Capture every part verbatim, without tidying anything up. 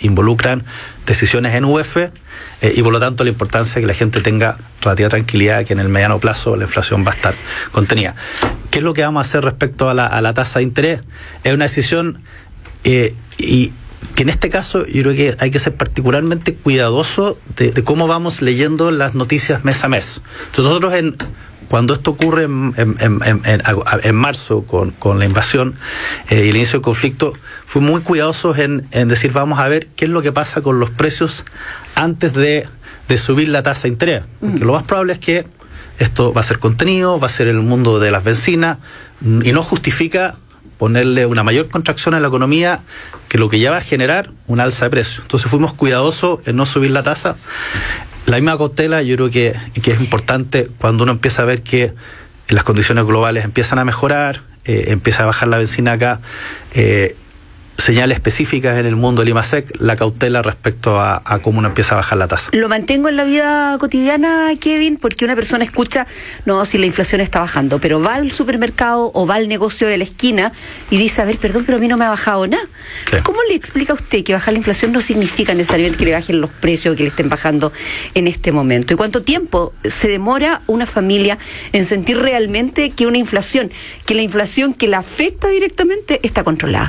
involucran decisiones en U F eh, y por lo tanto la importancia de que la gente tenga relativa tranquilidad que en el mediano plazo la inflación va a estar contenida. ¿Qué es lo que vamos a hacer respecto a la, a la tasa de interés? Es una decisión eh, y que en este caso yo creo que hay que ser particularmente cuidadoso de, de cómo vamos leyendo las noticias mes a mes. Entonces nosotros en Cuando esto ocurre en, en, en, en, en marzo con, con la invasión eh, y el inicio del conflicto, fuimos muy cuidadosos en, en decir vamos a ver qué es lo que pasa con los precios antes de, de subir la tasa de interés. Porque mm. lo más probable es que esto va a ser contenido, va a ser el mundo de las bencinas y no justifica ponerle una mayor contracción a la economía que lo que ya va a generar una alza de precios. Entonces fuimos cuidadosos en no subir la tasa. La misma cautela yo creo que, que es importante cuando uno empieza a ver que las condiciones globales empiezan a mejorar, eh, empieza a bajar la benzina acá, eh, señales específicas en el mundo del IMASEC, la cautela respecto a, a cómo uno empieza a bajar la tasa. Lo mantengo en la vida cotidiana, Kevin, porque una persona escucha, no, si la inflación está bajando, pero va al supermercado o va al negocio de la esquina y dice, a ver, perdón, pero a mí no me ha bajado nada. Sí. ¿Cómo le explica a usted que bajar la inflación no significa necesariamente que le bajen los precios o que le estén bajando en este momento? ¿Y cuánto tiempo se demora una familia en sentir realmente que una inflación, que la inflación que la afecta directamente está controlada?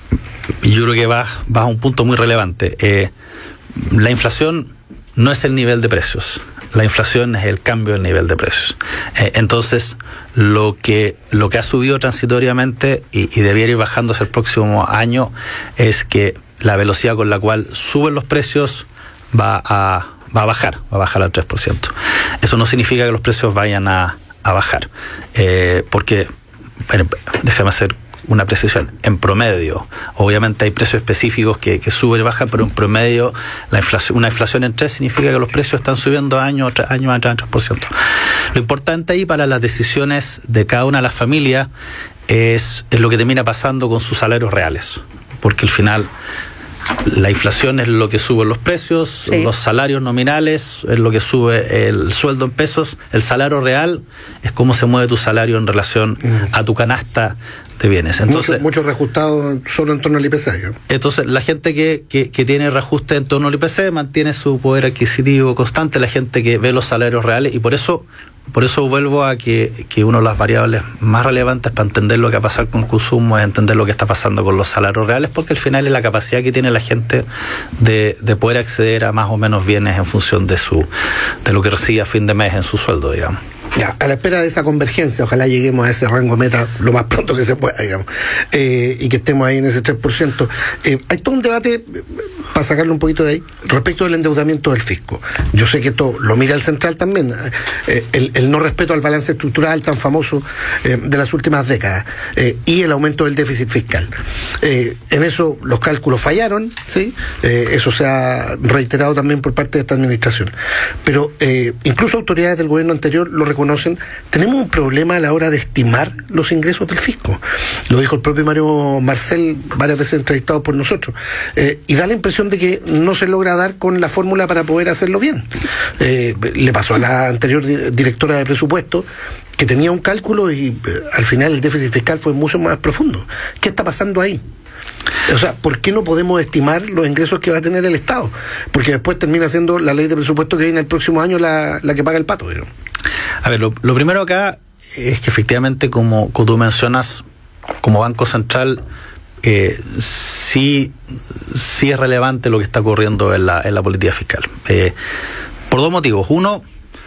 Yo creo que va, va a un punto muy relevante. Eh, la inflación no es el nivel de precios. La inflación es el cambio del nivel de precios. Eh, entonces, lo que lo que ha subido transitoriamente y, y debiera ir bajándose el próximo año es que la velocidad con la cual suben los precios va a, va a bajar, va a bajar al tres por ciento. Eso no significa que los precios vayan a, a bajar, eh, porque, bueno, déjame hacer una precisión, en promedio, obviamente hay precios específicos que, que suben y bajan, pero en promedio la inflación, una inflación en tres significa que los precios están subiendo año tras año a tres por ciento. Lo importante ahí para las decisiones de cada una de las familias es, es lo que termina pasando con sus salarios reales, porque al final la inflación es lo que sube los precios, sí. Los salarios nominales es lo que sube el sueldo en pesos, el salario real es cómo se mueve tu salario en relación uh-huh. a tu canasta de bienes. Entonces, mucho, mucho reajustado solo en torno al I P C. ¿no? Entonces, la gente que, que, que tiene reajuste en torno al I P C mantiene su poder adquisitivo constante, la gente que ve los salarios reales, y por eso Por eso vuelvo a que, que una de las variables más relevantes para entender lo que va a pasar con el consumo es entender lo que está pasando con los salarios reales, porque al final es la capacidad que tiene la gente de, de poder acceder a más o menos bienes en función de su de lo que recibe a fin de mes en su sueldo, digamos. Ya, a la espera de esa convergencia, ojalá lleguemos a ese rango meta lo más pronto que se pueda, digamos, eh, y que estemos ahí en ese tres por ciento. Eh, hay todo un debate, para sacarlo un poquito de ahí, respecto del endeudamiento del fisco. Yo sé que esto lo mira el central también, eh, el, el no respeto al balance estructural tan famoso eh, de las últimas décadas, eh, y el aumento del déficit fiscal. Eh, en eso los cálculos fallaron, ¿sí? Eh, eso se ha reiterado también por parte de esta administración. Pero eh, incluso autoridades del gobierno anterior lo reconocen. Conocen, tenemos un problema a la hora de estimar los ingresos del fisco. Lo dijo el propio Mario Marcel, varias veces entrevistado por nosotros, eh, y da la impresión de que no se logra dar con la fórmula para poder hacerlo bien. Eh, le pasó a la anterior directora de presupuesto, que tenía un cálculo y eh, al final el déficit fiscal fue mucho más profundo. ¿Qué está pasando ahí? O sea, ¿por qué no podemos estimar los ingresos que va a tener el Estado? Porque después termina siendo la ley de presupuesto que viene el próximo año la, la que paga el pato, ¿no? A ver, lo, lo primero acá es que efectivamente, como, como tú mencionas, como Banco Central, eh, sí, sí es relevante lo que está ocurriendo en la, en la política fiscal. Eh, por dos motivos. Uno,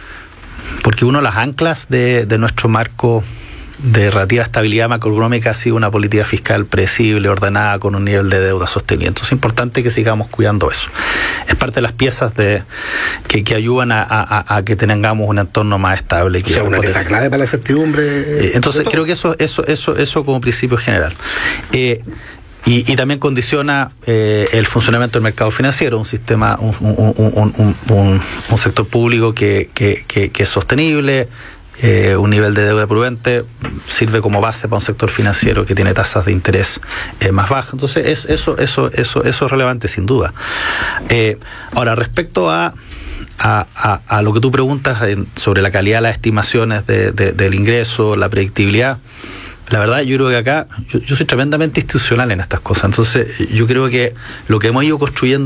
porque uno de las anclas de, de nuestro marco de relativa estabilidad macroeconómica ha sido una política fiscal predecible, ordenada, con un nivel de deuda sostenido. Entonces es importante que sigamos cuidando eso. Es parte de las piezas de que, que ayudan a, a, a que tengamos un entorno más estable. Que o sea, una pieza clave para la certidumbre. Eh, entonces creo que eso, eso, eso, eso como principio general. Eh, Y, y también condiciona eh, el funcionamiento del mercado financiero, un sistema, un, un, un, un, un, un sector público que, que, que, que es sostenible, eh, un nivel de deuda prudente, sirve como base para un sector financiero que tiene tasas de interés eh, más bajas. Entonces es, eso, eso, eso, eso es relevante sin duda. Eh, ahora, respecto a A, a, a lo que tú preguntas en, sobre la calidad de las estimaciones de, de, del ingreso, la predictibilidad, la verdad yo creo que acá yo, yo soy tremendamente institucional en estas cosas, entonces yo creo que lo que hemos ido construyendo